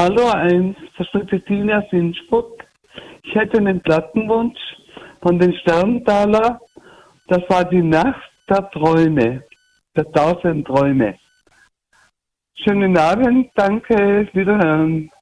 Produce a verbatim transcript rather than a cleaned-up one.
Hallo eins, versteckte Tina aus Innsbruck. Ich hätte einen Plattenwunsch von den Sterntaler. Das war die Nacht der Träume, der tausend Träume. Schönen Abend, danke, wiederhören.